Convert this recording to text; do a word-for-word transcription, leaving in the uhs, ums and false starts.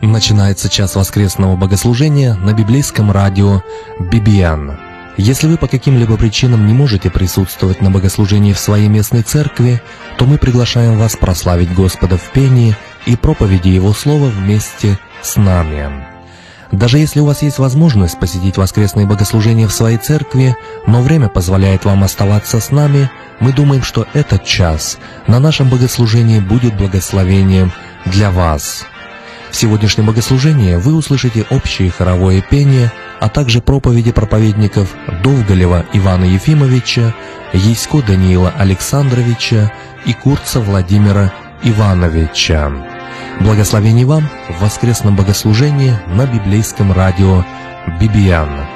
Начинается час воскресного богослужения на библейском радио би би эн. Если вы по каким-либо причинам не можете присутствовать на богослужении в своей местной церкви, то мы приглашаем вас прославить Господа в пении и проповеди Его Слова вместе с нами. Даже если у вас есть возможность посетить воскресные богослужения в своей церкви, но время позволяет вам оставаться с нами, мы думаем, что этот час на нашем богослужении будет благословением для вас. В сегодняшнем богослужении вы услышите общее хоровое пение, а также проповеди проповедников Довголева Ивана Ефимовича, Ясько Даниила Александровича и Курца Владимира Ивановича. Благословений вам в воскресном богослужении на библейском радио би би эн.